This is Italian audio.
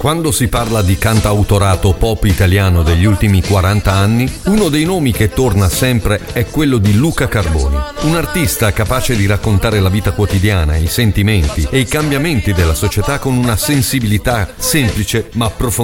Quando si parla di cantautorato pop italiano degli ultimi 40 anni, uno dei nomi che torna sempre è quello di Luca Carboni, un artista capace di raccontare la vita quotidiana, i sentimenti e i cambiamenti della società con una sensibilità semplice ma profondamente